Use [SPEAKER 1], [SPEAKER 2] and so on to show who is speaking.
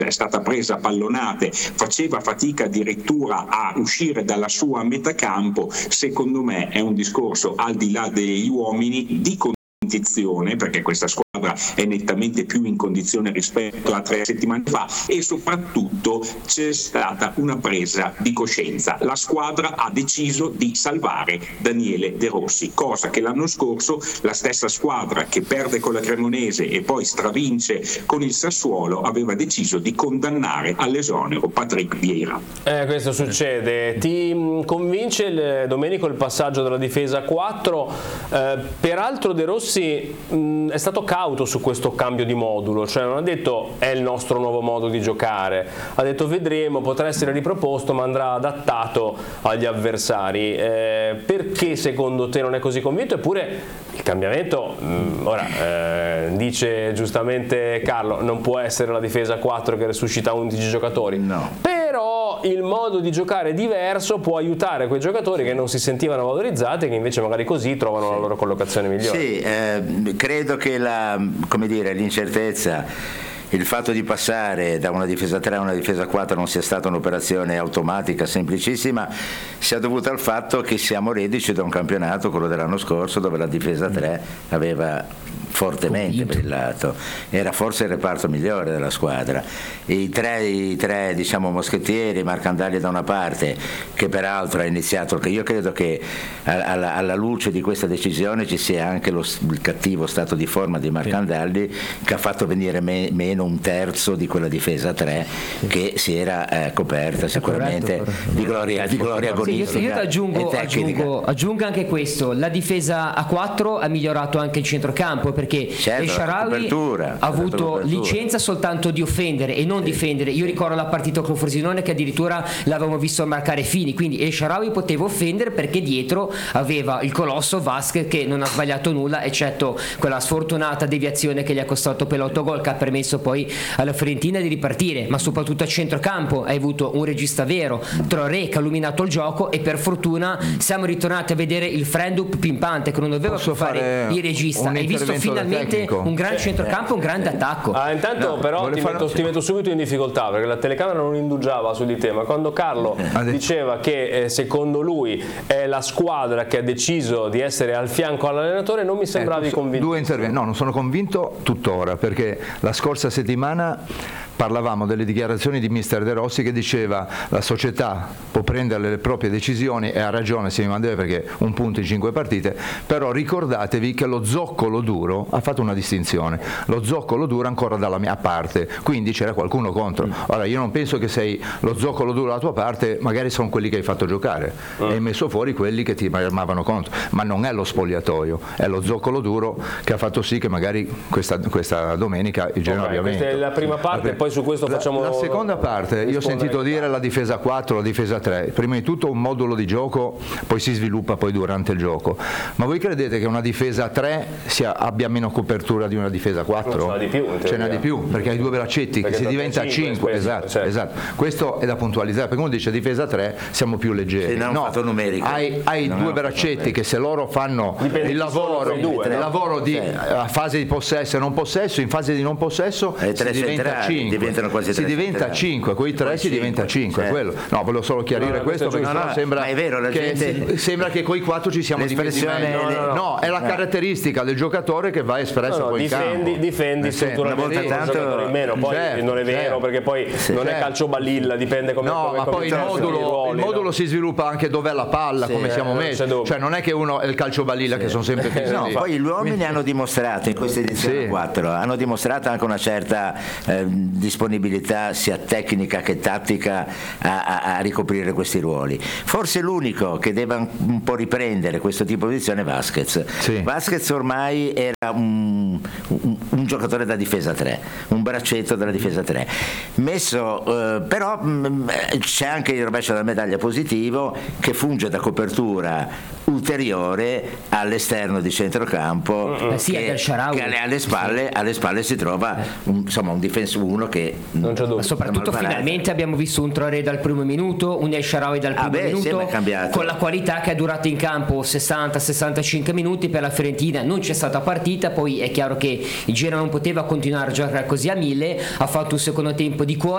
[SPEAKER 1] è stata presa a pallonate, faceva fatica addirittura a uscire dalla sua metacampo. Secondo me è un discorso al di là degli uomini di condizione, perché questa squadra è nettamente più in condizione rispetto a 3 settimane fa, e soprattutto c'è stata una presa di coscienza. La squadra ha deciso di salvare Daniele De Rossi, cosa che l'anno scorso la stessa squadra che perde con la Cremonese e poi stravince con il Sassuolo aveva deciso di condannare all'esonero Patrick Vieira.
[SPEAKER 2] Questo succede. Ti convince Domenico il passaggio della difesa a 4? Peraltro De Rossi è stato cauto su questo cambio di modulo, cioè non ha detto è il nostro nuovo modo di giocare, ha detto vedremo, potrà essere riproposto ma andrà adattato agli avversari. Perché secondo te non è così convinto? Eppure il cambiamento, ora dice giustamente Carlo, non può essere la difesa a 4 che resuscita 11 giocatori,
[SPEAKER 3] no.
[SPEAKER 2] Però il modo di giocare diverso può aiutare quei giocatori che non si sentivano valorizzati e che invece magari così trovano la loro collocazione migliore.
[SPEAKER 3] Sì, credo che l'incertezza, il fatto di passare da una difesa 3 a una difesa 4 non sia stata un'operazione automatica, semplicissima, sia dovuta al fatto che siamo reduci da un campionato, quello dell'anno scorso, dove la difesa 3 aveva fortemente brillato, era forse il reparto migliore della squadra. I tre diciamo moschettieri, Marcandaglia da una parte, che peraltro ha iniziato, che io credo che alla luce di questa decisione ci sia anche il cattivo stato di forma di Marcandaglia, che ha fatto venire meno un terzo di quella difesa 3 che si era coperta sicuramente di gloria agonistica.
[SPEAKER 4] Io aggiungo anche questo: la difesa a 4 ha migliorato anche il centrocampo, perché El Shaarawy ha avuto licenza soltanto di offendere e non difendere. Io ricordo la partita con Frosinone che addirittura l'avevamo visto marcare Fini, quindi El Shaarawy poteva offendere perché dietro aveva il colosso Vasquez che non ha sbagliato nulla, eccetto quella sfortunata deviazione che gli ha costato per l'8 che ha permesso poi alla Fiorentina di ripartire. Ma soprattutto a centrocampo hai avuto un regista vero, Traoré, che ha illuminato il gioco, e per fortuna siamo ritornati a vedere il Frendup pimpante che non doveva più fare il regista. Hai visto finalmente un gran centrocampo, un grande attacco.
[SPEAKER 2] Intanto però ti metto subito in difficoltà, perché la telecamera non indugiava su di te, ma quando Carlo diceva che secondo lui è la squadra che ha deciso di essere al fianco all'allenatore, non mi sembravi convinto.
[SPEAKER 5] Due interventi. No, non sono convinto tuttora, perché la scorsa settimana parlavamo delle dichiarazioni di mister De Rossi che diceva la società può prendere le proprie decisioni, e ha ragione Simone, perché un punto in 5 partite, però ricordatevi che lo zoccolo duro ha fatto una distinzione, lo zoccolo duro ancora dalla mia parte, quindi c'era qualcuno contro. Ora io non penso che sei lo zoccolo duro dalla tua parte, magari sono quelli che hai fatto giocare e hai messo fuori quelli che ti armavano contro, ma non è lo spogliatoio, è lo zoccolo duro che ha fatto sì che magari questa domenica il Genoa abbia vinto.
[SPEAKER 2] Questa è la prima parte, poi su questo facciamo
[SPEAKER 5] la seconda parte. Io ho sentito dire la difesa 4, la difesa 3, prima di tutto un modulo di gioco, poi si sviluppa poi durante il gioco, ma voi credete che una difesa 3 abbia meno copertura di una difesa 4? Ce n'ha di più, perché hai 2 braccetti, che si diventa 5, esatto. Questo è da puntualizzare, perché uno dice difesa 3 siamo più leggeri, hai 2 braccetti che se loro fanno il lavoro di fase di possesso e non possesso, in fase di non possesso si diventa 5, si diventa 5, con i 3 si diventa 5, quello. No, volevo solo chiarire questo, perché sembra
[SPEAKER 3] è vero,
[SPEAKER 5] sembra che con i 4 ci siamo difesi meglio. No, è la caratteristica del giocatore che va espresso poi in campo.
[SPEAKER 2] Difendi strutturalmente un giocatore in meno, poi non è vero, perché poi non è calcio balilla, dipende come.
[SPEAKER 5] No, ma poi il modulo si sviluppa anche dov'è la palla, come siamo messi, cioè non è che uno è il calcio balilla che sono sempre fissi.
[SPEAKER 3] No, poi gli uomini hanno dimostrato in questa edizione 4, hanno dimostrato anche una certa disponibilità sia tecnica che tattica a ricoprire questi ruoli. Forse l'unico che deve un po' riprendere questo tipo di posizione è Vasquez. Vasquez ormai era un giocatore da difesa 3, un braccetto della difesa 3 messo, però c'è anche il rovescio della medaglia positivo, che funge da copertura ulteriore all'esterno di centrocampo, che alle spalle si trova un difensore, uno che
[SPEAKER 4] non c'è dubbio. Soprattutto finalmente abbiamo visto un Traoré dal primo minuto, un El Shaarawy dal primo minuto, con la qualità che ha durato in campo 60-65 minuti per la Fiorentina. Non c'è stata partita, poi è chiaro che il Genoa non poteva continuare a giocare così a 1000, ha fatto un secondo tempo di cuore.